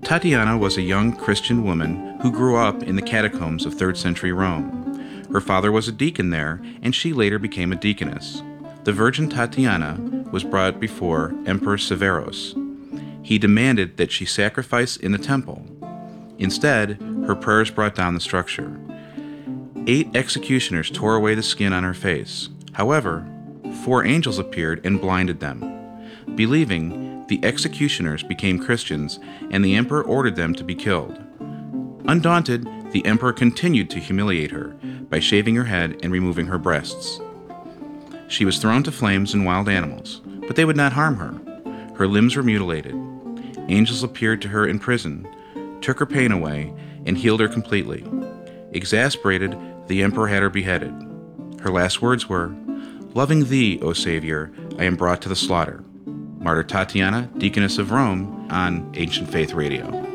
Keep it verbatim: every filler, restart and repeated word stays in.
Tatiana was a young Christian woman who grew up in the catacombs of third century Rome. Her father was a deacon there, and she later became a deaconess. The Virgin Tatiana was brought before Emperor Severus. He demanded that she sacrifice in the temple. Instead, her prayers brought down the structure. Eight executioners tore away the skin on her face. However, four angels appeared and blinded them. Believing, the executioners became Christians, and the emperor ordered them to be killed. Undaunted, the emperor continued to humiliate her by shaving her head and removing her breasts. She was thrown to flames and wild animals, but they would not harm her. Her limbs were mutilated. Angels appeared to her in prison, took her pain away, and healed her completely. Exasperated, the emperor had her beheaded. Her last words were, "Loving thee, O Savior, I am brought to the slaughter." Martyr Tatiana, Deaconess of Rome, on Ancient Faith Radio.